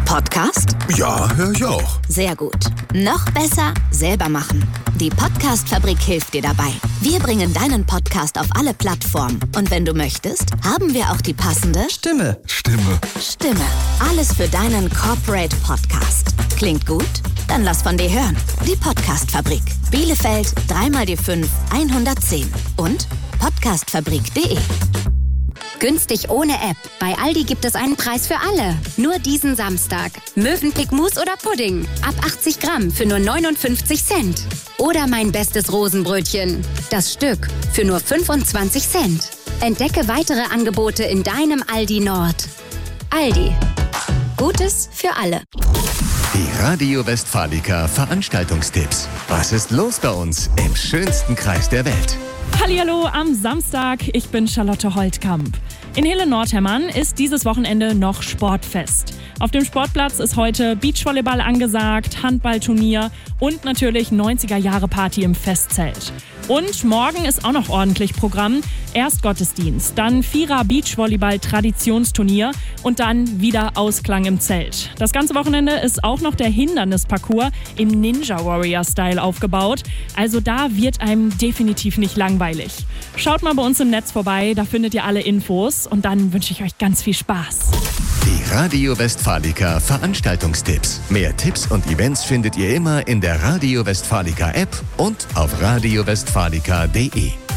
Podcast? Ja, höre ich auch. Sehr gut. Noch besser, selber machen. Die Podcast-Fabrik hilft dir dabei. Wir bringen deinen Podcast auf alle Plattformen. Und wenn du möchtest, haben wir auch die passende Stimme. Alles für deinen Corporate Podcast. Klingt gut? Dann lass von dir hören. Die Podcast-Fabrik. Bielefeld 3x5 110 und podcastfabrik.de. Günstig ohne App. Bei Aldi gibt es einen Preis für alle. Nur diesen Samstag. Mövenpick Mousse oder Pudding. Ab 80 Gramm für nur 59 Cent. Oder mein bestes Rosenbrötchen. Das Stück für nur 25 Cent. Entdecke weitere Angebote in deinem Aldi Nord. Aldi. Gutes für alle. Die Radio Westfalica Veranstaltungstipps. Was ist los bei uns im schönsten Kreis der Welt? Hallihallo am Samstag, ich bin Charlotte Holtkamp. In Hille-Nordhemmern ist dieses Wochenende noch Sportfest. Auf dem Sportplatz ist heute Beachvolleyball angesagt, Handballturnier und natürlich 90er-Jahre-Party im Festzelt. Und morgen ist auch noch ordentlich Programm. Erst Gottesdienst, dann Vierer Beachvolleyball-Traditionsturnier und dann wieder Ausklang im Zelt. Das ganze Wochenende ist auch noch der Hindernisparcours im Ninja-Warrior-Style aufgebaut. Also da wird einem definitiv nicht langweilig. Schaut mal bei uns im Netz vorbei, da findet ihr alle Infos und dann wünsche ich euch ganz viel Spaß. Die Radio Westfalica Veranstaltungstipps. Mehr Tipps und Events findet ihr immer in der Radio Westfalica App und auf radiowestfalica.de.